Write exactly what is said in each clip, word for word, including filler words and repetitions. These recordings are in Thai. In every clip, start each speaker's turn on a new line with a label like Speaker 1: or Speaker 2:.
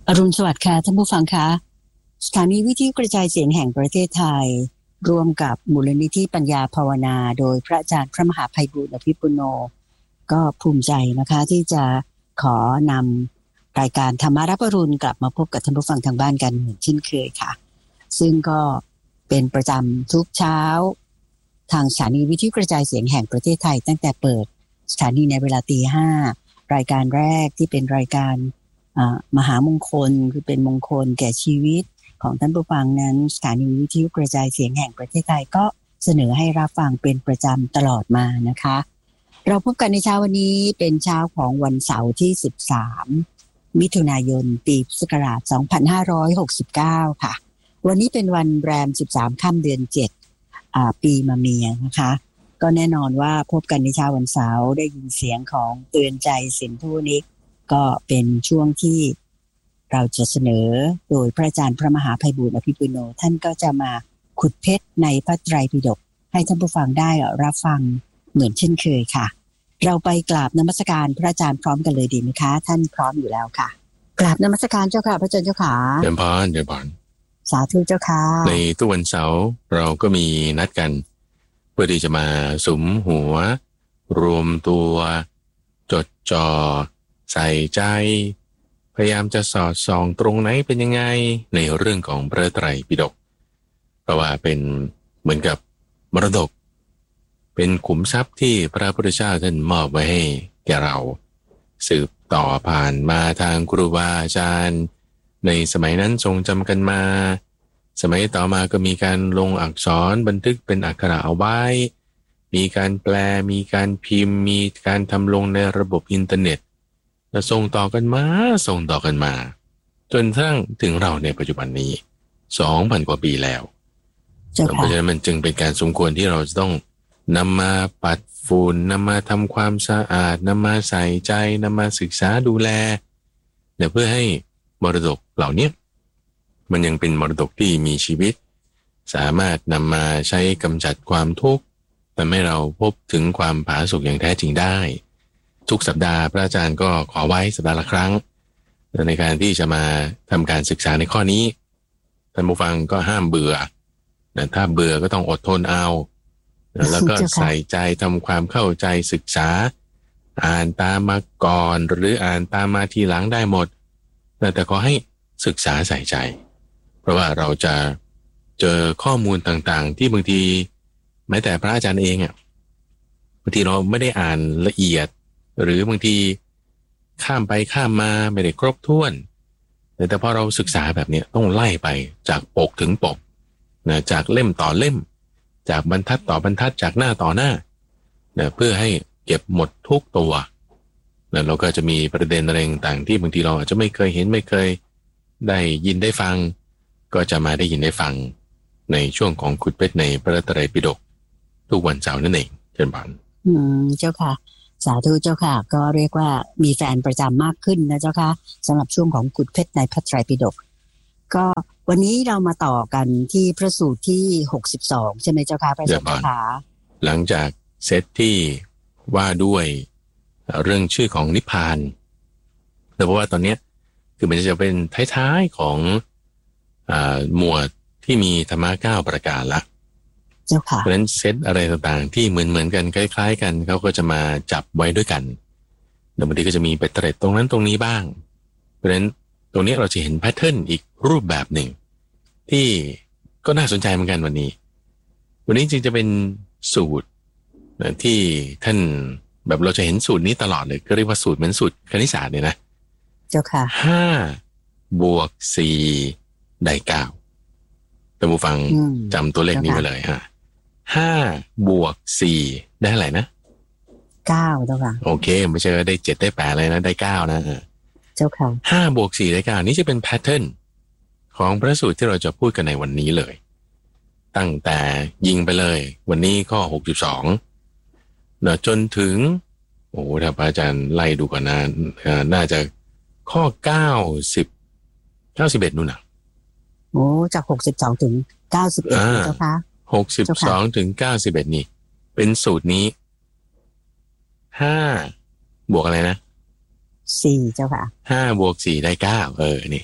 Speaker 1: อรุณสวัสดิ์ค่ะท่านผู้ฟังคะสถานีวิทยุกระจายเสียงแห่งประเทศไทยร่วมกับมูลนิธิปัญญาภาวนาโดยพระอาจารย์พระมหาไพบูลย์อภิปุโนก็ภูมิใจนะคะที่จะขอนำรายการธรรมารับอรุณกลับมาพบกับท่านผู้ฟังทางบ้านกันเหมือนเช่นเคยค่ะซึ่งก็เป็นประจำทุกเช้าทางสถานีวิทยุกระจายเสียงแห่งประเทศไทยตั้งแต่เปิดสถานีในเวลาตีห้ารายการแรกที่เป็นรายการมหามงคลคือเป็นมงคลแก่ชีวิตของท่านผู้ฟังนั้นสถานีวิทยุกระจายเสียงแห่งประเทศไทยก็เสนอให้รับฟังเป็นประจำตลอดมานะคะเราพบกันในเช้าวันนี้เป็นเช้าของวันเสาร์ที่สิบสามมิถุนายนปีพุทธศักราชสองพันห้าร้อยหกสิบเก้าค่ะวันนี้เป็นวันแรมสิบสามค่ำเดือนเจ็ดอ่าปีมะเมียนะคะก็แน่นอนว่าพบกันในเช้าวันเสาร์ได้ยินเสียงของเตือนใจสินธุนิกก็เป็นช่วงที่เราจะเสนอโดยพระอาจารย์พระมหาไพบูลย์อภิปุโนท่านก็จะมาขุดเพชรในพระไตรปิฎกให้ท่านผู้ฟังได้รับฟังเหมือนเช่นเคยค่ะเราไปกราบนมัสการพระอาจารย์พร้อมกันเลยดีไหมคะท่านพร้อมอยู่แล้วค่ะกราบนมัสการเจ้าค่ะพระอาจารย์เจ้าค่ะ
Speaker 2: เดินพานเดินพาน
Speaker 1: สาธุเจ้าค่ะ
Speaker 2: ในทุกวันเสาร์เราก็มีนัดกันเพื่อที่จะมาสุมหัวรวมตัวจดจ่อใส่ใจพยายามจะสอดส่องตรงไหนเป็นยังไงในเรื่องของพระไตรปิฎกเพราะว่าเป็นเหมือนกับมรดกเป็นขุมทรัพย์ที่พระพุทธเจ้าท่านมอบไว้ให้แก่เราสืบต่อผ่านมาทางครูบาอาจารย์ในสมัยนั้นทรงจำกันมาสมัยต่อมาก็มีการลงอักษรบันทึกเป็นอักขระเอาไว้มีการแปลมีการพิมพ์มีการทำลงในระบบอินเทอร์เน็ตและส่งต่อกันมาส่งต่อกันมาจนทั้งถึงเราในปัจจุบันนี้ สองพัน กว่าปีแล้วเพราะฉะนั้นมันจึงเป็นการสมควรที่เราจะต้องนำมาปัดฝุ่นนำมาทำความสะอาดนำมาใส่ใจนำมาศึกษาดูแลเพื่อให้มรดกเหล่านี้มันยังเป็นมรดกที่มีชีวิตสามารถนำมาใช้กำจัดความทุกข์ทำให้เราพบถึงความผาสุกอย่างแท้จริงได้ทุกสัปดาห์พระอาจารย์ก็ขอไว้สัปดาห์ละครั้งในการที่จะมาทำการศึกษาในข้อนี้ท่านผู้ฟังก็ห้ามเบื่อถ้าเบื่อก็ต้องอดทนเอาแล้วก็ใส่ใจทำความเข้าใจศึกษาอ่านตามมาก่อนหรืออ่านตามมาทีหลังได้หมดแต่ขอให้ศึกษาใส่ใจเพราะว่าเราจะเจอข้อมูลต่างๆที่บางทีแม้แต่พระอาจารย์เองอ่ะบางทีเราไม่ได้อ่านละเอียดหรือบางทีข้ามไปข้ามมาไม่ได้ครบถ้วนแต่พอเราศึกษาแบบนี้ต้องไล่ไปจากปกถึงปกนะจากเล่มต่อเล่มจากบรรทัดต่อบรรทัดจากหน้าต่อหน้านะเพื่อให้เก็บหมดทุกตัวแล้วเราก็จะมีประเด็นอะไรต่างๆที่บางทีเราอาจจะไม่เคยเห็นไม่เคยได้ยินได้ฟังก็จะมาได้ยินได้ฟังในช่วงของขุดเพชรในพระไตรปิฎกทุกวันเสาร์นั่นเองเชิญผ่าน
Speaker 1: อืมเจ้าค่ะสาธุเจ้าค่ะก็เรียกว่ามีแฟนประจำมากขึ้นนะเจ้าค่ะสำหรับช่วงของขุดเพชรในพระไตรปิฎกก็วันนี้เรามาต่อกันที่พระสูตรที่หกสิบสองใช่ไหมเจ้าค่ะพระอาจารย์เจ้าค่ะ
Speaker 2: หลังจากเซตที่ว่าด้วยเรื่องชื่อของนิพพานแต่เพราะว่าตอนนี้คือมันจะเป็นท้ายๆของอ่าหมวดที่มีธรรมะเก้าประการละ
Speaker 1: เจ้าค่ะ
Speaker 2: เพราะฉะนั้นเซตอะไรต่างๆที่เหมือนๆกันคล้ายๆกันเขาก็จะมาจับไว้ด้วยกันแต่บางทีก็จะมีไปเตร็ดตรงนั้นตรงนี้บ้างเพราะฉะนั้นตรงนี้เราจะเห็นแพทเทิร์นอีกรูปแบบหนึ่งที่ก็น่าสนใจเหมือนกันวันนี้วันนี้จริงจะเป็นสูตรที่ท่านแบบเราจะเห็นสูตรนี้ตลอดเลยก็เรียกว่าสูตรเหมือนสูตรคณิตศาสตร์เนี่ยนะ
Speaker 1: เจ้าค่ะ
Speaker 2: ห้าบวกสี่ได้เก้าท่านผู้ฟังจำตัวเลขนี้ไว้เลยฮะห้าบวกสี่ได้อะไรนะ
Speaker 1: เก้าเจ้าค่ะ
Speaker 2: โอเคไม่ใช่ได้เจ็ดได้แปดเลยนะได้เก้านะ
Speaker 1: เจ้าค่ะ
Speaker 2: ห้าบวกสี่ได้เก้านี่จะเป็นแพทเทิร์นของพระสูตรที่เราจะพูดกันในวันนี้เลยตั้งแต่ยิงไปเลยวันนี้ข้อหกสิบสองเนอะจนถึงโอ้ถ้าพระอาจารย์ไล่ดูก่อนนะน่าจะข้อเก้าสิบเก้าสิบเอ็ดนู่นน่ะ
Speaker 1: โอ้จากหกสิบสองถึงเก้าสิบเอ็ดเจ้าค่ะ
Speaker 2: หกสิบสองถึงเก้าสิบเอ็ดนี่เป็นสูตรนี้ห้าบวกอะไรนะ
Speaker 1: สี่เจ้าค่ะ
Speaker 2: ห้าบวกสี่ได้เก้าเออนี่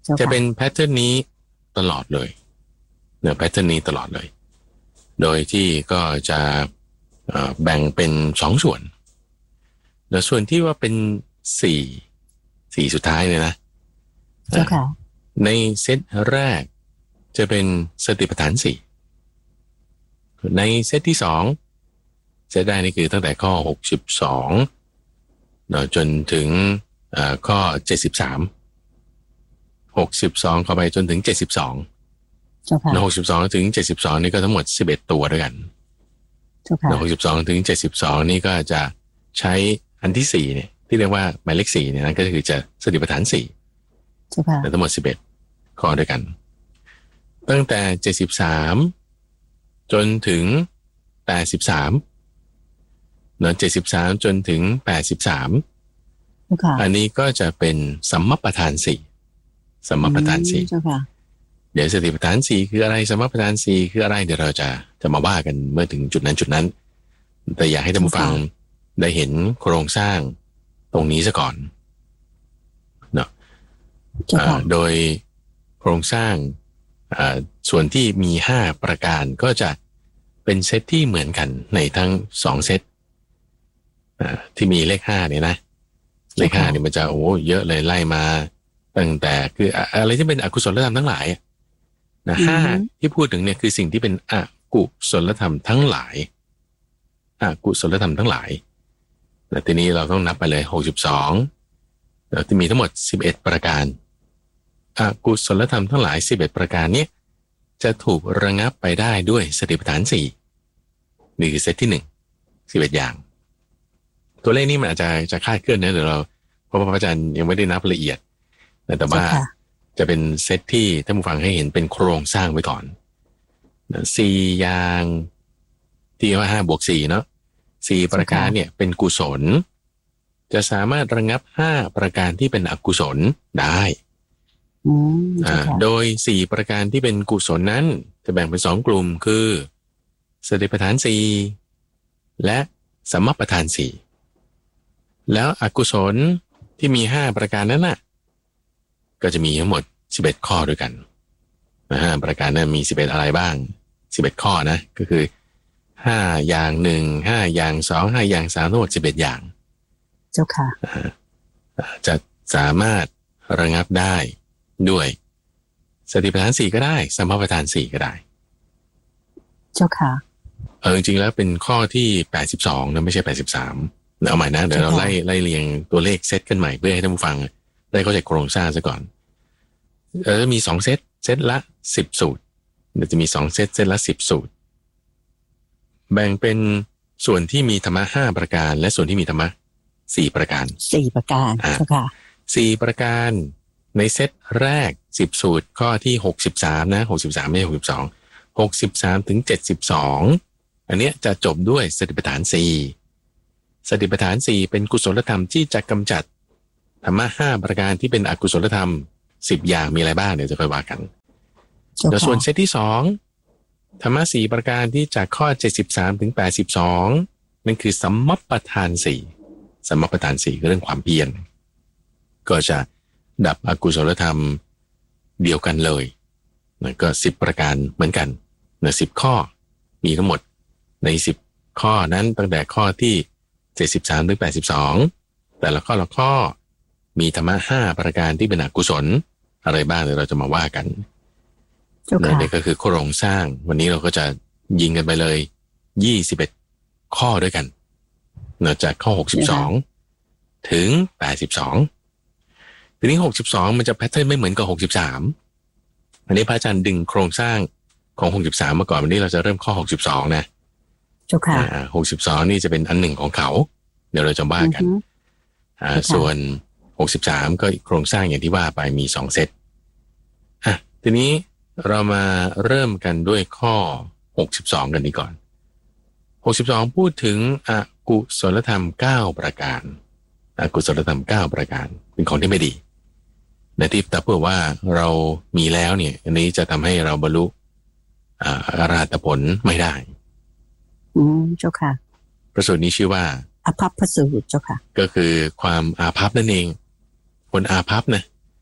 Speaker 2: จะเป็นแพทเทิร์นนี้ตลอดเลยเนี่ยแพทเทิร์นนี้ตลอดเลยโดยที่ก็จะแบ่งเป็นสองส่วนแล้วส่วนที่ว่าเป็นสี่สี่สุดท้ายเลยนะในเซตแรกจะเป็นสติปัฏฐานสี่ในเซตที่สองเซตได้นี่คือตั้งแต่ข้อหกสิบสองเนาะจนถึงข้อเจ็ดสิบสามหกสิบสองเข้าไปจนถึงเจ็ดสิบสองในหกสิบสองถึงเจ็ดสิบสองนี่ก็ทั้งหมดสิบเอ็ดตัวด้วยกันในหกสิบสองถึงเจ็ดสิบสองนี่ก็จะใช้อันที่สี่เนี่ยที่เรียกว่าหมายเลขสี่เนี่ยนะก็คือจะสติปัฏฐานสี่แต่ทั้งหมดสิบเอ็ดข้อด้วยกันตั้งแต่เจ็ดสิบสามจนถึงแปดสิบสามเนาะเจ็ดสิบสามจนถึงแปดสิบสามอันนี้ก็จะเป็นสัมมัปปทานสี่สัมมัปปทานสี่เดี๋ยวสติปัฏฐานสี่คืออะไรสัมมัปปทานสี่คืออะไรเดี๋ยวเราจะจะมาว่ากันเมื่อถึงจุดนั้นจุดนั้นแต่อยากให้ท่านผู้ฟังได้เห็นโครงสร้างตรงนี้ซะก่อนเนาะโดยโครงสร้างส่วนที่มีห้าประการก็จะเป็นเซตที่เหมือนกันในทั้งสองเซตที่มีเลขห้าเนี่ยนะเลขห้าเนี่ยมันจะโอ้เยอะเลยไล่มาตั้งแต่คืออะไรที่เป็นอกุศลธรรมทั้งหลายนะห้าที่พูดถึงเนี่ยคือสิ่งที่เป็นอกุศลธรรมทั้งหลายอกุศลธรรมทั้งหลายแต่ทีนี้เราต้องนับไปเลยหกสิบสองแล้วที่มีทั้งหมดสิบเอ็ดประการอกุศลธรรมทั้งหลายสิบเอ็ดประการนี้จะถูกระงับไปได้ด้วยสติปัฏฐานสี่นี่คือเซตที่หนึ่งสิบเอ็ดอย่างตัวเลขนี้มันอาจจะจะคลาดเคลื่อนนะเดี๋ยวเราเพราะพระอาจารย์ยังไม่ได้นับละเอียดแต่ว่าจะเป็นเซตที่ท่านผู้ฟังให้เห็นเป็นโครงสร้างไว้ก่อนสี่อย่างที่ว่าห้าบวกสี่เนาะสี่ประการเนี่ยเป็นกุศลจะสามารถระงับห้าประการที่เป็นอกุศลได้อ่าโดยสี่ประการที่เป็นกุศลนั้นจะแบ่งเป็นสองกลุ่มคือสติปัฏฐานสี่และสัมมัปปทานสี่แล้วอกุศลที่มีห้าประการนั้นน่ะก็จะมีทั้งหมดสิบเอ็ดข้อด้วยกันนะฮะประการนั้นมีสิบเอ็ดอะไรบ้างสิบเอ็ดข้อนะก็คือห้าอย่างหนึ่งห้าอย่างสองห้าอย่างสามทั้งหมดสิบเอ็ดอย่าง
Speaker 1: เจ้าค่ะ
Speaker 2: จะสามารถระงับได้ด้วยสติปัฏฐานสี่ก็ได้สัมมัปปทานสี่ก็ได้
Speaker 1: เจ้าค่ะ
Speaker 2: เออจริงๆแล้วเป็นข้อที่แปดสิบสองนะไม่ใช่แปดสิบสามเอาใหม่นะเดี๋ยวเราไล่ไล่เรียงตัวเลขเซตกันใหม่เพื่อให้ท่านผู้ฟังได้เข้าใจโครงสร้างซะก่อนเออมีสองเซตเซตละสิบสูตรเดี๋ยวจะมีสองเซตเซตละสิบสูตรแบ่งเป็นส่วนที่มีธรรมะห้าประการและส่วนที่มีธรรมะสี่ประการ
Speaker 1: สี่ประการเจ้าค่ะ
Speaker 2: สี่ประการในเซตแรกสิบสูตรข้อที่หกสิบสามนะหกสิบสามไม่ใช่หกสิบสองหกสิบสามถึงเจ็ดสิบสองอันเนี้ยจะจบด้วยสติปัฏฐานสี่สติปัฏฐานสี่เป็นกุศลธรรมที่จะกำจัดธรรมะห้าประการที่เป็นอกุศลธรรมสิบอย่างมีอะไรบ้างเดี๋ยวจะค่อยว่ากันแล้วส่วนเซตที่สองธรรมะสี่ประการที่จากข้อเจ็ดสิบสามถึงแปดสิบสองนั่นคือสัมมัปปทานสี่สัมมัปปทานสี่คือเรื่องความเพียรก็จะดับอกุศลธรรมเดียวกันเลยนะก็สิบประการเหมือนกันนะสิบข้อมีทั้งหมดในสิบข้อนั้นตั้งแต่ข้อที่เจ็ดสิบสามถึงแปดสิบสองแต่ละข้อละข้อมีธรรมะห้าประการที่เป็นอกุศลอะไรบ้างเดี๋ยวเราจะมาว่ากันนี่ก็คือโครงสร้างวันนี้เราก็จะยิงกันไปเลยยี่สิบเอ็ดข้อด้วยกันเนื่องจากข้อหกสิบสองถึงแปดสิบสองทีนี้หกสิบสองมันจะแพทเทิร์นไม่เหมือนกับหกสิบสามอันนี้พระอาจารย์ดึงโครงสร้างของหกสิบสามมาก่อนวันนี้เราจะเริ่มข้อหกสิบสองนะ
Speaker 1: เจ้าค่ะ
Speaker 2: หกสิบสองนี่จะเป็นอันหนึ่งของเขาเดี๋ยวเราจะว่ากันอ่าส่วนหกสิบสามก็โครงสร้างอย่างที่ว่าไปมีสองเซตอ่ะทีนี้เรามาเริ่มกันด้วยข้อหกสิบสองกันนี้ก่อนหกสิบสองพูดถึงอกุศลธรรมเก้าประการอกุศลธรรมเก้าประการเป็นของที่ไม่ดีในที่แต่เพื่อว่าเรามีแล้วเนี่ยอันนี้จะทำให้เราบรรลุอ่าอรหัตผลไม่ได้
Speaker 1: อืมเจ้าค่ะ
Speaker 2: พระสูตรนี้ชื่อว่า
Speaker 1: อาภัพพระสูตรเจ้าค่ะ
Speaker 2: ก็คือความอาภัพนั่นเองคนอาภัพนะ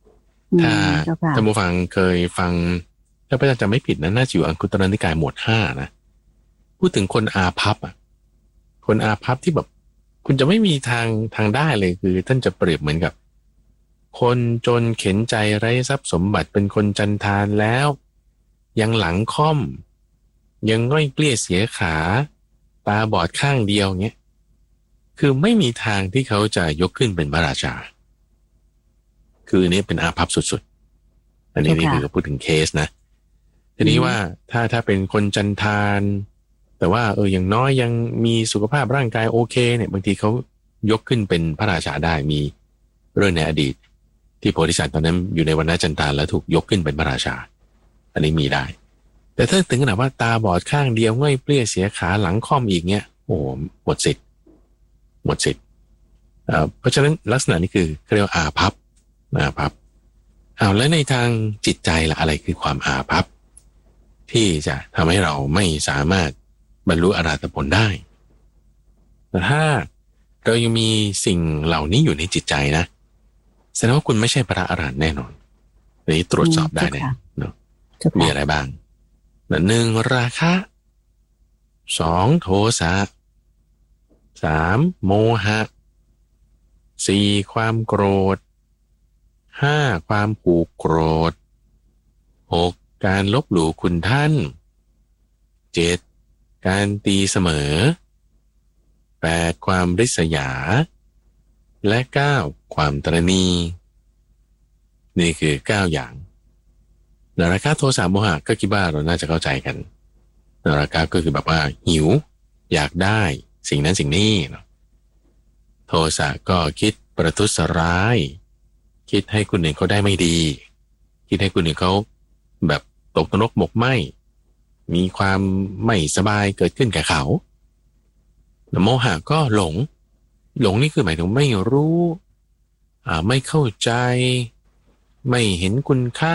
Speaker 2: ถ้าท่านผู้ฟังเคยฟังถ้าพระอาจารย์จำไม่ผิดนะน่าจะอยู่อังคุตรนิกายหมวดห้านะพูดถึงคนอาภัพอ่ะคนอาภัพที่แบบคุณจะไม่มีทางทางได้เลยคือท่านจะเปรียบเหมือนกับคนจนเข็นใจไร้ทรัพย์สมบัติเป็นคนจันทานแล้วยังหลังค่อมยังง่อยเกลี้ยเสียขาตาบอดข้างเดียวเงี้ยคือไม่มีทางที่เขาจะยกขึ้นเป็นพระราชาคือนี่เป็นอาภัพสุดๆอันนี้นี่คือพูดถึงเคสนะทีนี้ว่าถ้าถ้าเป็นคนจันทานแต่ว่าเอออย่างน้อยยังมีสุขภาพร่างกายโอเคเนี่ยบางทีเขายกขึ้นเป็นพระราชาได้มีเรื่องในอดีตที่โพธิสัตว์ตอนนั้นอยู่ในวรรณจันทานแล้วถูกยกขึ้นเป็นพระราชาอันนี้มีได้แต่ถ้าถึงขนาดว่าตาบอดข้างเดียวง่อยเปรี้ยเสียขาหลังค่อมอีกเนี่ยโอ้หมดสิทธิ์หมดสิทธิ์เพราะฉะนั้นลักษณะนี้คือเรียกว่าอาภัพอาภัพเอาแล้วในทางจิตใจล่ะอะไรคือความอาภัพที่จะทำให้เราไม่สามารถบรรลุอรหัตผลได้แต่ถ้าเรายังมีสิ่งเหล่านี้อยู่ในจิตใจนะแสดงว่าคุณไม่ใช่พระอรหันต์แน่นอนนี้ตรวจสอบได้เลยเนาะมีอะไรบ้างหนึ่งราคะสองโทสะสามโมหะสี่ความโกรธห้าความผูกโกรธหกการลบหลู่คุณท่านเจ็ดการตีเสมอแปดความริษยาและเก้าความตระหนี่นี่คือเก้าอย่างราคะโทสะโมหะก็คิดว่าเราน่าจะเข้าใจกันราคะก็คือแบบว่าหิวอยากได้สิ่งนั้นสิ่งนี้โทสะก็คิดประทุษร้ายคิดให้คนอื่นเขาได้ไม่ดีคิดให้คนอื่นเขาแบบตกนรกหมกไหมมีความไม่สบายเกิดขึ้นแก่เขาโมหะก็หลงหลงนี่คือหมายถึงไม่รู้อ่าไม่เข้าใจไม่เห็นคุณค่า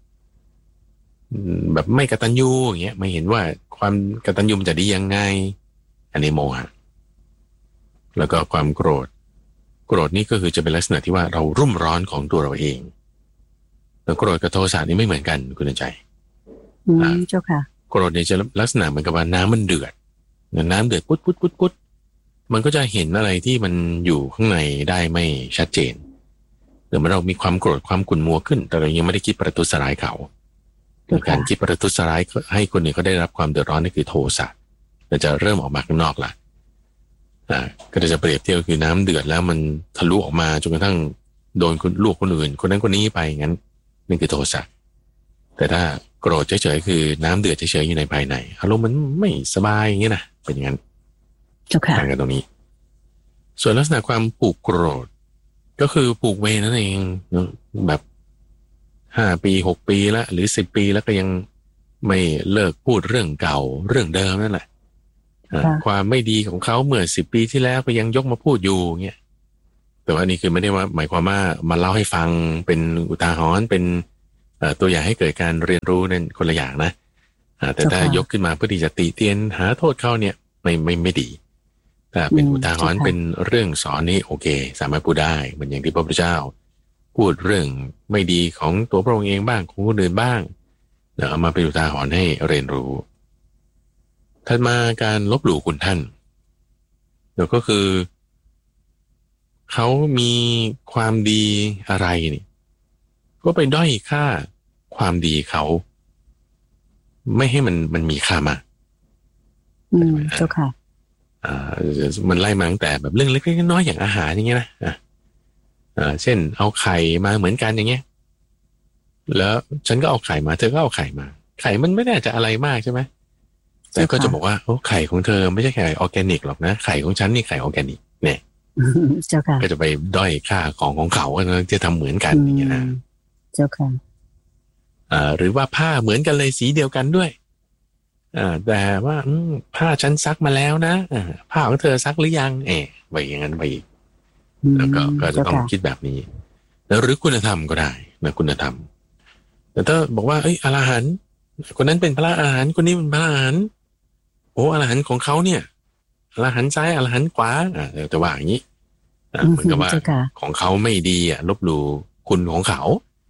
Speaker 2: แบบไม่กตัญญูอย่างเงี้ยไม่เห็นว่าความกตัญญูมันจะดียังไงอันนี้โมหะแล้วก็ความโกรธโกรธนี่ก็คือจะเป็นลักษณะที่ว่าเรารุ่มร้อนของตัวเราเองแล้วโกรธกับโทสะนี่ไม่เหมือนกันคุณใจ
Speaker 1: อืมเจ้าค่ะ
Speaker 2: โกรธเนี่ยจะลักษณะเหมือนกับว่าน้ำมันเดือดน้ำเดือดปุ๊ดปุ๊ดปุ๊ดปุ๊ดมันก็จะเห็นอะไรที่มันอยู่ข้างในได้ไม่ชัดเจนหรือเมื่อเรามีความโกรธความขุ่นมัวขึ้นแต่เรายังไม่ได้คิดประทุษร้ายเขาการคิดประทุษร้ายให้คนอื่นเขาได้รับความเดือดร้อนนี่คือโทสะเราจะเริ่มออกมาข้างนอกละอ่าก็จะเปรียบเทียบคือน้ำเดือดแล้วมันทะลุออกมาจนกระทั่งโดนคนลูกคนอื่นคนนั้นคนนี้ไปงั้นนี่คือโทสะแต่ถ้าโกรธเฉยๆคือน้ำเดือดเฉยๆอยู่ในภายในอารมณ์มันไม่สบายอย่างนี้นะเป็นอย่างนั้นต่างกันตรงนี้ส่วนลักษณะความผูกโกรธก็คือผูกเวรนั่นเองแบบห้าปีหกปีแล้วหรือสิบปีแล้วก็ยังไม่เลิกพูดเรื่องเก่าเรื่องเดิมนั่นแหละความไม่ดีของเขาเมื่อสิบปีที่แล้วก็ยังยกมาพูดอยู่เงี้ยแต่ว่านี่คือไม่ได้ว่าหมายความว่ามาเล่าให้ฟังเป็นอุทาหรณ์เป็นตัวอย่างให้เกิดการเรียนรู้นั่นคนละอย่างนะแต่ถ้ายกขึ้นมาเพื่อที่จะติเตียนหาโทษเขาเนี่ยไม่ไม่ไม่ดีแต่เป็นอุทาหรณ์เป็นเรื่องสอนนี่โอเคสามารถพูดได้เหมือนอย่างที่พระพุทธเจ้าพูดเรื่องไม่ดีของตัวพระองค์เองบ้างของคนอื่นบ้างแล้วเอามาเป็นอุทาหรณ์ให้เรียนรู้ถัดมาการลบหลู่คุณท่านเดี๋ยวก็คือเขามีความดีอะไรนี่ก็ไปด้อยค่าความดีเขาไม่ให้มันมันมีค่ามาก
Speaker 1: อืมเจ้าค่ะ
Speaker 2: อ่ามันไล่มาตั้งแต่แบบเรื่องเล็กๆน้อยๆอย่างอาหารอย่างเงี้ยนะอ่าอ่าเช่นเอาไข่มาเหมือนกันอย่างเงี้ยแล้วฉันก็เอาไข่มาเธอก็เอาไข่มาไข่มันไม่ได้จะอะไรมากใช่ไหมแต่ก็จะบอกว่าโอ้ไข่ของเธอไม่ใช่ไข่ออร์แกนิกหรอกนะไข่ของฉันนี่ไข่ออร์แกนิกเนี่ย
Speaker 1: เจ้าค่ะ
Speaker 2: ก็จะไปด้อยค่าของของเขาจะทำเหมือนกันอย่างเงี้ยนะ
Speaker 1: เจ้าค่ะ
Speaker 2: อ่าหรือว่าผ้าเหมือนกันเลยสีเดียวกันด้วยอ่าแต่ว่าผ้าฉันซักมาแล้วนะอ่าผ้าของเธอซักหรือยังเอ๋ไปอย่างนั้นไปอีกแล้วก็ก็จะต้องคิดแบบนี้แล้วหรือคุณธรรมก็ได้นะคุณธรรมแต่ถ้าบอกว่าเอ้ยอรหันต์คนนั้นเป็นพระอรหันต์คนนี้เป็นพระอรหันต์โอ้อรหันต์ของเขาเนี่ยอรหันต์ซ้ายอรหันต์ขวาอ่าแต่ว่าอย่างนี้เหมือนกับว่าของเขาไม่ดีอ่ะลบหลู่คุณของเขา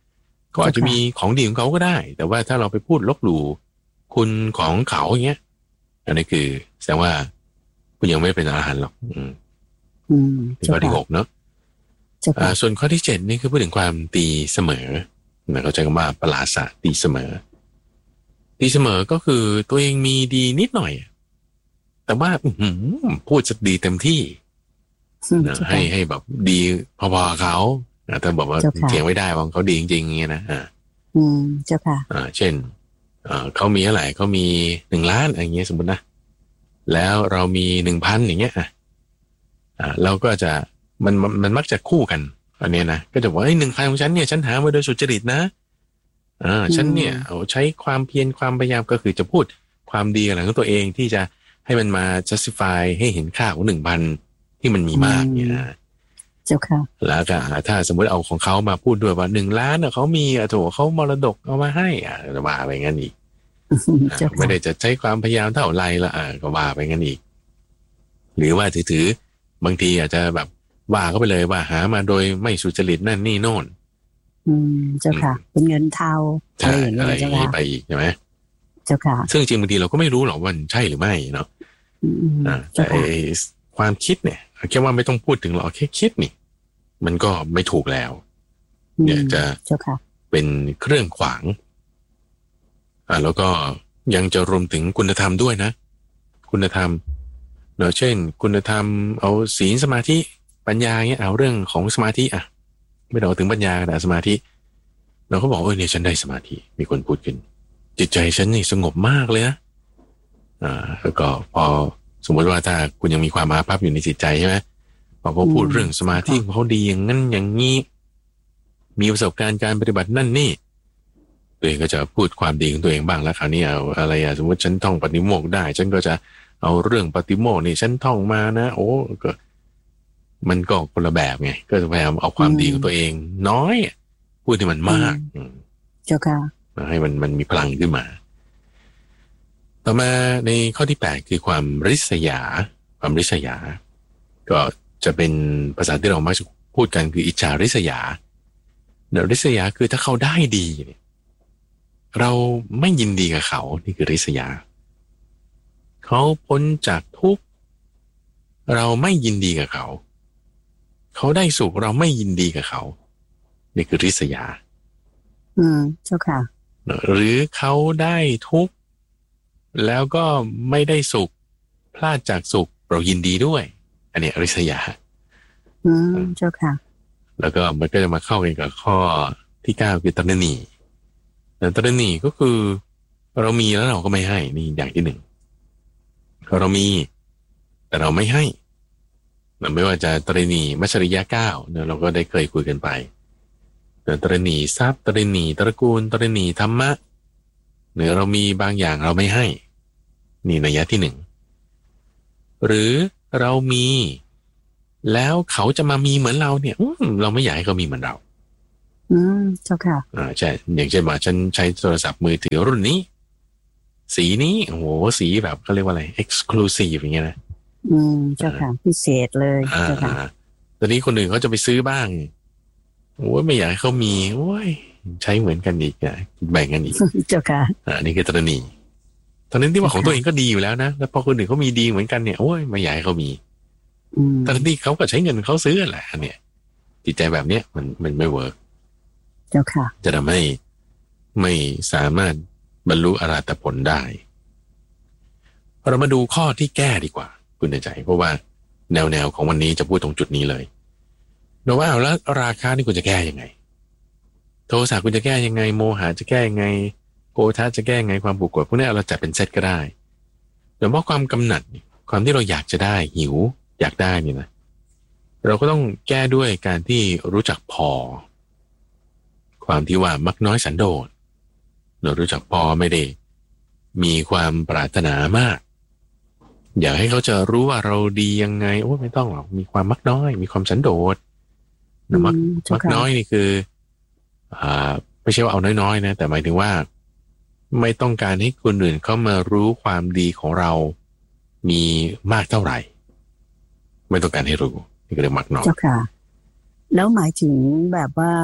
Speaker 2: ก็อาจจะมีของดีของเขาก็ได้แต่ว่าถ้าเราไปพูดลบหลู่คุณของเขาอย่างเงี้ยอันนี้คือแสดงว่าคุณยังไม่เป็นอรหันต์หรอกอืม
Speaker 1: อืม
Speaker 2: ข้อที่หกเนาะส่วนข้อที่เจ็ดนี่คือพูดถึงความตีเสมอนะเขาใช้คำว่าปราศะตีเสมอตีเสมอก็คือตัวเองมีดีนิดหน่อยแต่ว่าพูดจะดีเต็มที่นะให้ให้แบบดีพอๆเขาถ้าบอกว่าเถียงไม่ได้ว่าเขาดีจริงๆอย่างเงี้ยนะอ่า
Speaker 1: อืมเจ้าค่ะ
Speaker 2: อ่าเช่นอ่าเขามีเท่าไหร่เขามีหนึ่งล้านอย่างเงี้ยสมมตินะแล้วเรามีหนึ่งพันอย่างเงี้ยอ่าเราก็จะมันมันมักจะคู่กันอันนี้นะก็จะบอกไอ้หนึ่งพันของฉันเนี่ยฉันหามาโดยสุจริตนะอ่าฉันเนี่ยเอาใช้ความเพียรความพยายามก็คือจะพูดความดีอะไรของตัวเองที่จะให้มันมา justify ให้เห็นค่าของหนึ่งพันที่มันมีมากเนี่ยนะ
Speaker 1: เจ้าค่ะ
Speaker 2: แล้วก็ถ้าสมมติเอาของเขามาพูดด้วยว่าหนึ่งล้านเขามีอ่ะโถเขามรดกเอามาให้อ่ะว่าไปงั้นอีกไม่ได้จะใช้ความพยายามเท่าไรละอ่ะก็ว่าไปงั้นอีกหรือว่าถือๆบางทีอาจจะแบบว่าเขาไปเลยว่าหามาโดยไม่สุจริตนั่นนี่โน่น
Speaker 1: อืมเจ้าค่ะเป็นเงินเทาอะไรอย่างเงี้ยเจ้าค่ะ
Speaker 2: ไปอีกใช่ไหม
Speaker 1: เจ้าค่ะ
Speaker 2: ซึ่งจริงบางทีเราก็ไม่รู้หรอกว่าใช่หรือไม่เนาะแต่ความคิดเนี่ยแค่ว่าไม่ต้องพูดถึงหรอกแค่คิดนี่มันก็ไม่ถูกแล้วเนี่ยจะเป็นเครื่องขวางอ่าแล้วก็ยังจะรวมถึงคุณธรรมด้วยนะคุณธรรมเนาะเช่นคุณธรรมเอาศีลสมาธิปัญญาเนี่ยเอาเรื่องของสมาธิอ่ะไม่ต้องถึงปัญญาแต่สมาธิเราก็บอกเออเนี่ยฉันได้สมาธิมีคนพูดขึ้นจิตใจฉันนี่สงบมากเลยนะอ่าแล้วก็พอสมมติว่าถ้าคุณยังมีความอาภัพอยู่ในจิตใจใช่ไหมพอเขาพูดเรื่องสมาธิเขาดีอย่างนั้นอย่างนี้มีประสบการณ์การปฏิบัตินั่นนี่ตัวเองก็จะพูดความดีของตัวเองบ้างแล้วคราวนี้เอาอะไรอะสมมติฉันท่องปฏิโมกข์ได้ฉันก็จะเอาเรื่องปฏิโมกข์นี่ฉันท่องมานะโอ้ก็มันก็คนละแบบไงก็จะพยายามเอาความดีของตัวเองน้อยพูดที่มันมาก
Speaker 1: เจ้าค่ะ
Speaker 2: ให้มันมันมีพลังขึ้นมาต่อมาในข้อที่แปดคือความริษยาความริษยาก็จะเป็นภาษาที่เรามักจะพูดกันคืออิจฉาริษยาเดี๋ยวริษยาคือถ้าเขาได้ดีเนี่ยเราไม่ยินดีกับเขานี่คือริษยาเขาพ้นจากทุกข์เราไม่ยินดีกับเขาเขาได้สุขเราไม่ยินดีกับเขานี่คือริษยา
Speaker 1: อืมเจ้าค่ะ
Speaker 2: หรือเขาได้ทุกข์แล้วก็ไม่ได้สุขพลาดจากสุขเรายินดีด้วยอันนี้ริษยา
Speaker 1: อืมเจ้าค่ะ
Speaker 2: แล้วก็มันก็จะมาเข้ากันกับข้อที่เก้าคือตระหนี่แต่ตระหนี่ก็คือเรามีแล้วเราก็ไม่ให้นี่อย่างที่หนึ่งเรามีแต่เราไม่ให้ไม่ว่าจะตระหนี่มัชริยะเก้าเนี่ยเราก็ได้เคยคุยกันไปแต่ตระหนี่ทรัพย์ตระหนี่ตระกูลตระหนี่ธรรมะหรือเรามีบางอย่างเราไม่ให้นี่นัยยะที่หนึ่งหรือเรามีแล้วเขาจะมามีเหมือนเราเนี่ยเราไม่อยากให้เขามีเหมือนเรา
Speaker 1: อืมเจ้าค่ะ
Speaker 2: อ่าใช่อย่างเช่นว่าฉันใช้โทรศัพท์มือถือรุ่นนี้สีนี้โอ้โหสีแบบเขาเรียกว่าอะไร exclusive อย่างเงี้ยนะ
Speaker 1: อืมเจ้าค่ะพิเศษเลย
Speaker 2: เจ้าค่ะตอนนี้คนอื่นเขาจะไปซื้อบ้างโอ้ยไม่อยากให้เขามีโอ้ยใช้เหมือนกันอีกอ่ะแบ่งกันอีก
Speaker 1: เจ้าค่ะ
Speaker 2: อ่านี่คือตระหนี่ตอนนั้นที่ว่าของตัวเองก็ดีอยู่แล้วนะแล้วพอคนอื่นเขามีดีเหมือนกันเนี่ยโอ้ยไม่อยากให้เขามีตอนที่เขาก็ใช้เงินเขาซื้อแหละเนี่ยจิตใจแบบเนี้ยมันมันไม่เวิร์ก
Speaker 1: เจ้าค่ะ
Speaker 2: จะทำให้ไม่สามารถบรรลุอรหัตผลได้เรามาดูข้อที่แก้ดีกว่าคุณใจเพราะว่าแนวแนวของวันนี้จะพูดตรงจุดนี้เลยเราว่าเอาแล้วราคานี่คุณจะแก้ยังไงโทสะคุณจะแก้ยังไงโมหะจะแก้ยังไงโกฏะจะแก้ยังไงความผูกกดพวกนี้เราจัดเป็นเซตก็ได้แต่ว่าความกำหนัดความที่เราอยากจะได้หิวอยากได้นี่นะเราก็ต้องแก้ด้วยการที่รู้จักพอความที่ว่ามักน้อยสันโดษเรารู้จักพอไม่ได้มีความปรารถนามากอยากให้เขาจะรู้ว่าเราดียังไงโอ้ไม่ต้องหรอกมีความมักน้อยมีความสันโดษนะมักมักน้อยนี่คืออ่าไม่ใช่ว่าเอาน้อยๆนะแต่หมายถึงว่าไม่ต้องการให้คนอื่นเขามารู้ความดีของเรามีมากเท่าไหร่ไม่ต้องการให้รู้นี่ก็เรียกมักน้อย
Speaker 1: เจ้าค่ะแล้วหมายถึงแบบว่า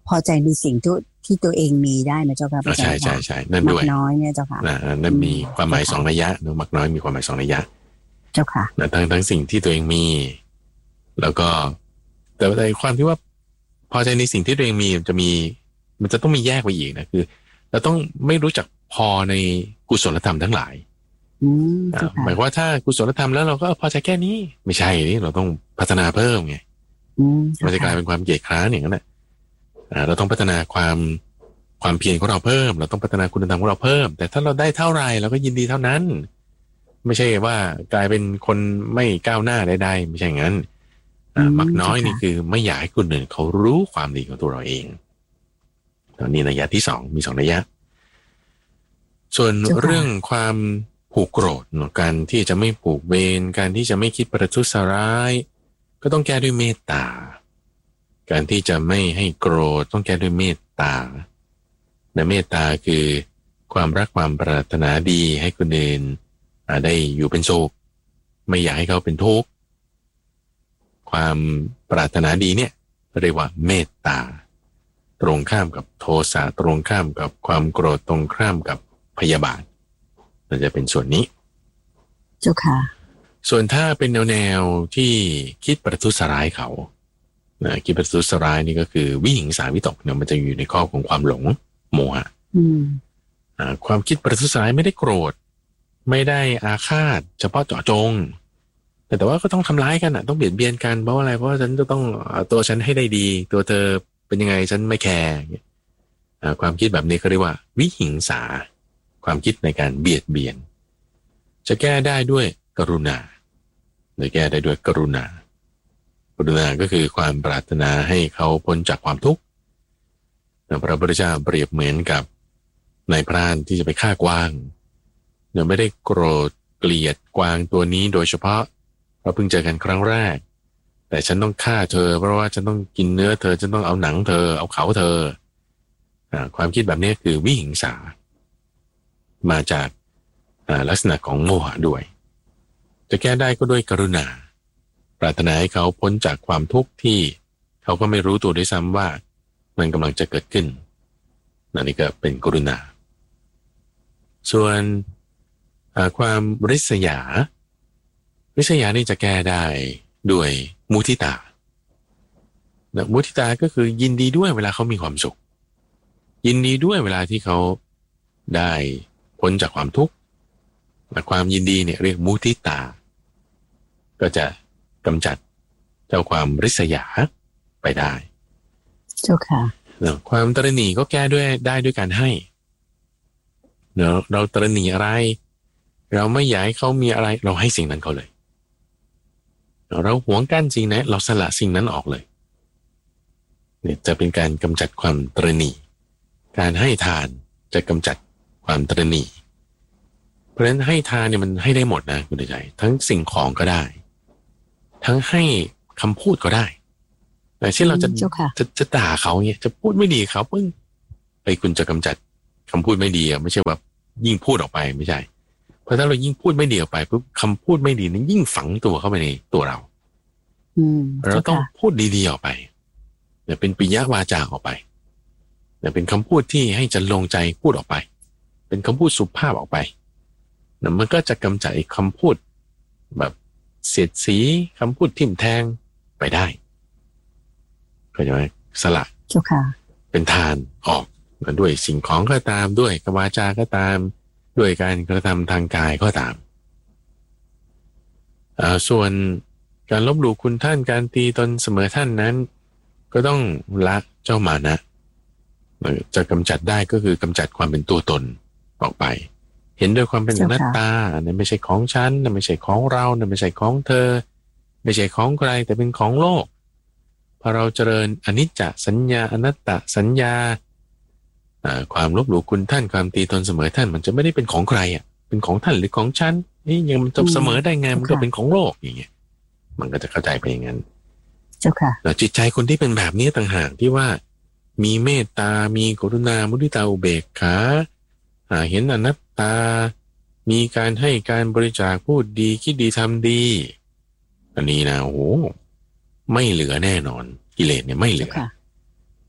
Speaker 1: พอใจในสิ่งที่ที่ตัวเองมีได้นะเจ้าค่ะพระอาจารย์
Speaker 2: ใช่ใช่ใช่นั่นด้วย
Speaker 1: มักน้อยเนี่ยเจ้าค่ะ
Speaker 2: นั่นมีความหมายสองนัยยะเนอะมักน้อยมีความหมายสองนัยยะ
Speaker 1: เจ้าค่ะ
Speaker 2: ทั้งทั้งสิ่งที่ตัวเองมีแล้วก็แต่ในความที่ว่าพอใจในสิ่งที่ตัวเองมีจะมีมันจะต้องมีแยกไปอีกนะคือเราต้องไม่รู้จักพอในกุศลธรรมทั้งหลายหมายว่าถ้ากุศลธรรมแล้วเราก็พอใจแค่นี้ไม่ใช่นี่เราต้องพัฒนาเพิ่มไงมันจะกลายเป็นความเกียจคร้านอย่างนั้นแหละเราต้องพัฒนาความความเพียรของเราเพิ่มเราต้องพัฒนาคุณธรรมของเราเพิ่มแต่ถ้าเราได้เท่าไรเราก็ยินดีเท่านั้นไม่ใช่ว่ากลายเป็นคนไม่ก้าวหน้าใดๆไม่ใช่งั้นมักน้อยนี่คือไม่อยากให้คนอื่นเขารู้ความดีของตัวเราเองตอนนี้นัยยะที่สองมีสองนัยยะส่วนเรื่องความผูกโกรธการที่จะไม่ผูกเวรการที่จะไม่คิดประทุษร้ายก็ต้องแก้ด้วยเมตตาการที่จะไม่ให้โกรธต้องแก้ด้วยเมตตาในเมตตาคือความรักความปรารถนาดีให้คนอื่นได้อยู่เป็นสุขไม่อยากให้เขาเป็นทุกข์ความปรารถนาดีเนี่ยเรียกว่าเมตตาตรงข้ามกับโทสะตรงข้ามกับความโกรธตรงข้ามกับพยาบาทมันจะเป็นส่วนนี้
Speaker 1: เจ้าค่ะ
Speaker 2: ส่วนถ้าเป็นแนวแนวที่คิดประทุษร้ายเขานะคิดประทุษร้ายนี่ก็คือวิหิงสาวิตกเนี่ยมันจะอยู่ในข้อของความหลงโมหะอ่าความคิดประทุษร้ายไม่ได้โกรธไม่ได้อาฆาตเฉพาะเจาะจงแต่แต่ว่าก็ต้องทำร้ายกันอ่ะต้องเบียดเบียนกันเพราะอะไรเพราะว่าฉันจะต้องตัวฉันให้ได้ดีตัวเธอเป็นยังไงฉันไม่แคร์ความคิดแบบนี้เขาเรียกว่าวิหิงสาความคิดในการเบียดเบียนจะแก้ได้ด้วยกรุณาหรือแก้ได้ด้วยกรุณากรุณาก็คือความปรารถนาให้เขาพ้นจากความทุกข์พระพุทธเจ้าเปรียบเหมือนกับนายพรานที่จะไปฆ่ากวางเนี่ยไม่ได้โกรธเกลียดกวางตัวนี้โดยเฉพาะเพราะเพิ่งเจอกันครั้งแรกแต่ฉันต้องฆ่าเธอเพราะว่าฉันต้องกินเนื้อเธอฉันต้องเอาหนังเธอเอาเขาเธอความคิดแบบนี้คือวิหิงสามาจากลักษณะของโมหะด้วยจะแก้ได้ก็ด้วยกรุณาปรารถนาให้เขาพ้นจากความทุกข์ที่เขาก็ไม่รู้ตัวด้วยซ้ำว่ามันกำลังจะเกิดขึ้นนั่นก็เป็นกรุณาส่วนความริษยาริษยานี่จะแก้ได้ด้วยมุทิตามุทิตาก็คือยินดีด้วยเวลาเขามีความสุขยินดีด้วยเวลาที่เขาได้พ้นจากความทุกข์ความยินดีเนี่ยเรียกมุทิตาก็จะกำจัดเจ้าความริษยาไปได้
Speaker 1: เจ้าค่ะ
Speaker 2: ความตระหนี่ก็แก้ด้วยได้ด้วยการให้เนาะเราตระหนี่อะไรเราไม่อยากให้เขามีอะไรเราให้สิ่งนั้นเขาเลยเราหวงกั้นสิ่งนั้นเราสละสิ่งนั้นออกเลยเนี่ยจะเป็นการกำจัดความตระหนี่การให้ทานจะกำจัดความตระหนี่เพราะฉะนั้นให้ทานเนี่ยมันให้ได้หมดนะคุณใจทั้งสิ่งของก็ได้ทั้งให้คำพูดก็ได้แต่เช่นเราจะจะจะด่าเขาเนี่ยจะพูดไม่ดีเขาปึ้งไปคุณจะกำจัดคำพูดไม่ดีอ่ะไม่ใช่แบบยิ่งพูดออกไปไม่ใช่เพราะถ้าเรายิ่งพูดไม่ดีออกไปปุ๊บคำพูดไม่ดีนั้นยิ่งฝังตัวเข้าไปในตัวเราเราต้องพูดดีๆออกไปเนี่ยเป็นปิยวาจาออกไปเนี่ยเป็นคำพูดที่ให้จะลงใจพูดออกไปเป็นคำพูดสุภาพออกไปเนี่ยมันก็จะกำจัดคำพูดแบบเสียดสีคำพูดทิ่มแทงไปได้เข้าใจไหมสละเป็นทานออกด้วยสิ่งของก็ตามด้วยวาจาก็ตามด้วยการกระทำทางกายก็ตามส่วนการลบหลู่คุณท่านการตีตนเสมอท่านนั้นก็ต้องละเจ้ามานะจะกำจัดได้ก็คือกำจัดความเป็นตัวตนออกไปเห็นด้วยความเป็นอนัตตานั่นไม่ใช่ของฉันนั่นไม่ใช่ของเรานั่นไม่ใช่ของเธอไม่ใช่ของใครแต่เป็นของโลกพอเราเจริญอนิจจสัญญาอนัตตสัญญาความลบหลู่คุณท่านความตีตนเสมอท่านมันจะไม่ได้เป็นของใครอ่ะเป็นของท่านหรือของฉันนี่ยังมันจะเสมอได้ไงมันก็เป็นของโลกอย่างเงี้ยมันก็จะเข้าใจไปอย่างนั้น
Speaker 1: เจ้าค่ะ
Speaker 2: แล้วจิตใจคนที่เป็นแบบนี้ต่างหากที่ว่ามีเมตตามีกรุณามุทิตาอุเบกขาเห็นอนัตตามีการให้การบริจาคพูดดีคิดดีทำดีอันนี้นะโอ้โหไม่เหลือแน่นอนกิเลสเนี่ยไม่เหลือ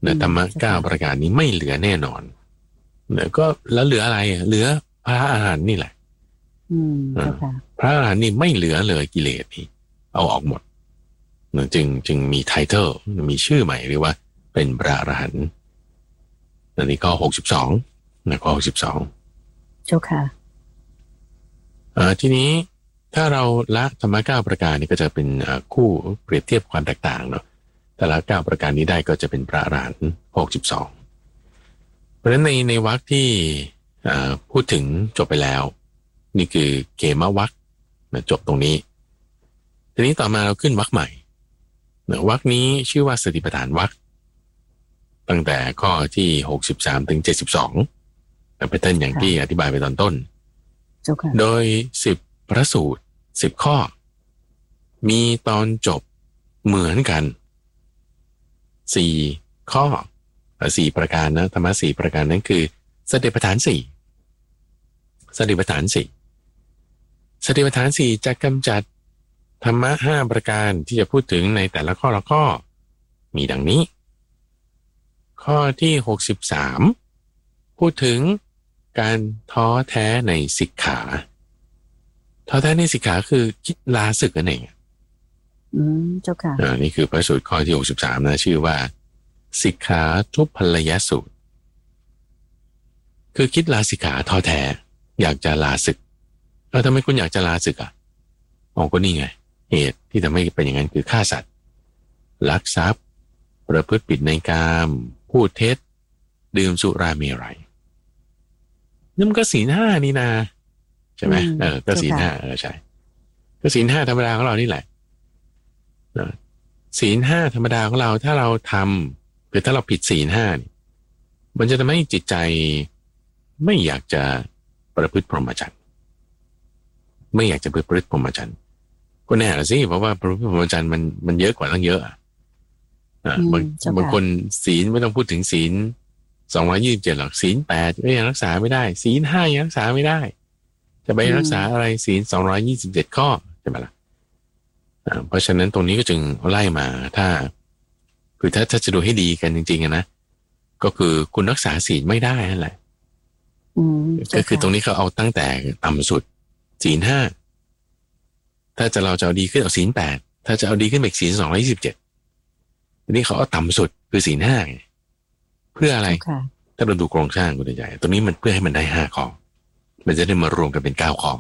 Speaker 2: นะธรรมะเก้าประการนี้ไม่เหลือแน่นอนนะก็แล้วเหลืออะไรเหลือพระอรหันต์นี่แหละพระอรหันต์นี่ไม่เหลือเลยกิเลสนี่เอาออกหมดนะจึงจึงมีไทเทลมีชื่อใหม่เรียกว่าเป็นพระอรหันต์อันนี้ข้อหกสิบสองนะข้อหกสิบสอง
Speaker 1: เจ้าค่ะ
Speaker 2: อ่าทีนี้ถ้าเราละธรรมะเก้าประการนี้ก็จะเป็นคู่เปรียบเทียบความแตกต่างเนาะแต่ละเก้าประการนี้ได้ก็จะเป็นพระอรหันต์หกสิบสองเพราะฉะนั้นในในวรรคที่พูดถึงจบไปแล้วนี่คือเกมวรรคจบตรงนี้ทีนี้ต่อมาเราขึ้นวรรคใหม่วรรคนี้ชื่อว่าสติปัฏฐานวรรคตั้งแต่ข้อที่หกสิบสามถึงเจ็ดสิบสองเป็นต้นอย่างที่อธิบายไปตอนต้นโดยสิบพระสูตรสิบข้อมีตอนจบเหมือนกันสี่ข้อสี่ประการนะธรรมะสี่ประการนั้นคือสติปัฏฐานสี่สติปัฏฐานสี่สติปัฏฐานสี่จะกำจัดธรรมะห้าประการที่จะพูดถึงในแต่ละข้อละข้อมีดังนี้ข้อที่หกสิบสามพูดถึงการท้อแท้ในสิกขาท้อแท้ในสิกขาคือคิดลาศึกนั่นเอง
Speaker 1: อืมเจ้าค่ะ
Speaker 2: อ่านี่คือพระสูตรข้อที่หกสิบสามนะชื่อว่าสิกขาทุพพลยสูตรคือคิดลาสิกขาท้อแท้อยากจะลาศึกแล้วทำไมคุณอยากจะลาศึกอ่ะอ๋อก็นี่ไงเหตุที่ทำให้เป็นอย่างนั้นคือฆ่าสัตว์ลักทรัพย์ประพฤติผิดในกามพูดเท็จดื่มสุราเมรัยนั่นมันก็ศีลห้านี่นาใช่ไหมเออก็ศีลห้าเออใช่ก็ศีลห้าธรรมดาของเรานี่แหละศีลห้าธรรมดาของเราถ้าเราทำหรือถ้าเราผิดศีลห้ามันจะทำให้จิตใจไม่อยากจะประพฤติพรหมจรรย์ไม่อยากจะประพฤติพรหมจรรย์ก็แน่ละสิเพราะว่าประพฤติพรหมจรรย์มันมันเยอะกว่าตั้งเยอะอ่ะบางบางคนศีลไม่ต้องพูดถึงศีลสองร้อยยี่สิบเจ็ดหรอกศีลแปดก็ยังรักษาไม่ได้ศีลห้ายังรักษาไม่ได้จะไปรักษาอะไรศีลสองร้อยยี่สิบเจ็ดข้อใช่ไหมล่ะเพราะฉะนั้นตรงนี้ก็จึงไล่มาถ้าคือถ้าถ้าจะดูให้ดีกันจริงๆนะก็คือคุณรักษาศีลไม่ได้นั่นแหละก็คือตรงนี้เขาเอาตั้งแต่ต่ำสุดศีลห้าถ้าจะเราจะเอาดีขึ้นเอาศีลแปดถ้าจะเอาดีขึ้นไปศีลสองร้อยยี่สิบเจ็ดทีนี้เขาเอาต่ำสุดคือศีลห้าเพื่ออะไรถ้าเราดูโครงสร้างคุณใหญ่ตรงนี้มันเพื่อให้มันได้ห้าข้อมันจะได้มารวมกันเป็นเก้าข้อ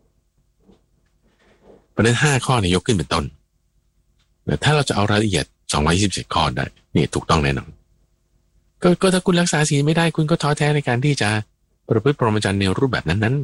Speaker 2: เพราะฉะนั้นห้าข้อนี้ยกขึ้นเป็นต้นแต่ถ้าเราจะเอารายละเอียดสองร้อยยี่สิบเจ็ดข้อได้นี่ถูกต้องแน่นอนก็ก็ถ้าคุณรักษาศีลไม่ได้คุณก็ท้อแท้ในการที่จะประพฤติพรหมจรรย์ในรูปแบบนั้น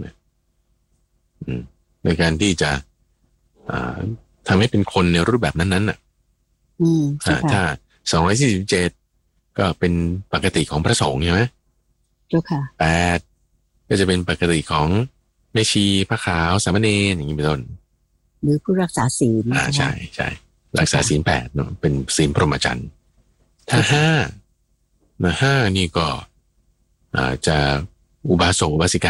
Speaker 2: ๆในการที่จะทำให้เป็นคนในรูปแบบนั้นๆน่ะถ้าสองร้อยสี่สิบเจ็ดก็เป็นปกติของพระสงฆ์ใช่ไหม
Speaker 1: เจ้าค่ะ
Speaker 2: แปดก็จะเป็นปกติของแม่ชีพระขาวสามเณรอย่างนี้เป็นต้น
Speaker 1: หรือผู้รักษาศีล
Speaker 2: อ่าใช่ใช่รักษาศีลแปดเนาะเป็นศีลพรหมจรรย์ถ้าห้านะห้านี่ก็อ่าจะอุบาสกอุบาสิกา